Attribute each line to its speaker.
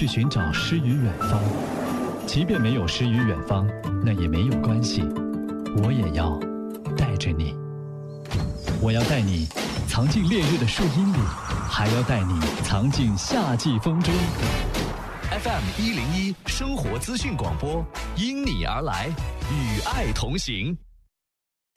Speaker 1: 去寻找诗与远方。即便没有诗与远方，那也没有关系，我也要带着你。我要带你藏进烈日的树荫里，还要带你藏进夏季风中。
Speaker 2: FM101生活资讯广播，因你而来，与爱同行。